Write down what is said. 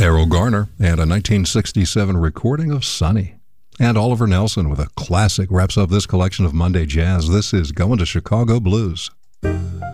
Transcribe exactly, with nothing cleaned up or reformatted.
Errol Garner and a nineteen sixty-seven recording of Sunny. And Oliver Nelson with a classic wraps up this collection of Monday Jazz. This is Going to Chicago Blues.